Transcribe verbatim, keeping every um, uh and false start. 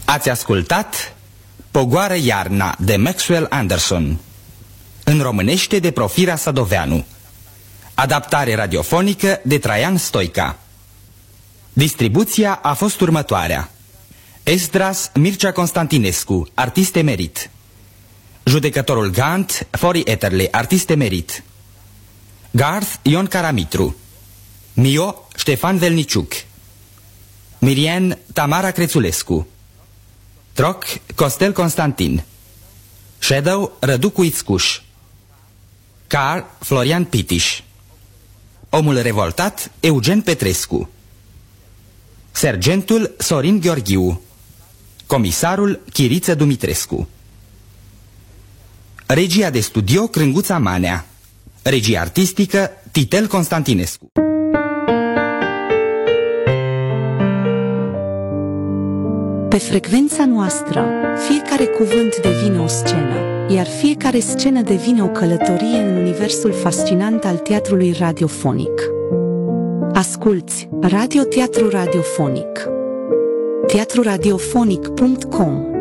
Ați ascultat Pogoară iarna de Maxwell Anderson, în românește de Profira Sadoveanu, adaptare radiofonică de Traian Stoica. Distribuția a fost următoarea: Esdras Mircea Constantinescu, artist emerit; judecătorul Gant Fori Eterle, artist emerit; Garth Ion Caramitru; Mio Ștefan Velniciuc; Mirien Tamara Crețulescu; Troc Costel Constantin; Shadow Răducu Ițcuș; Car Florian Pitiș; Omul revoltat Eugen Petrescu; Sergentul Sorin Gheorghiu; Comisarul Chiriță Dumitrescu. Regia de studio Crânguța Manea. Regia artistică Titel Constantinescu. Pe frecvența noastră, fiecare cuvânt devine o scenă, iar fiecare scenă devine o călătorie în universul fascinant al teatrului radiofonic. Asculți Radio Teatru Radiofonic. teatru radiofonic punct com